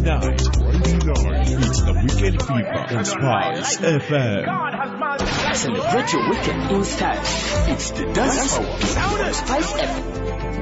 night. It's the Weekend Fever on Spice FM. Celebrate your weekend in style. It's the Dance Hour on Spice FM.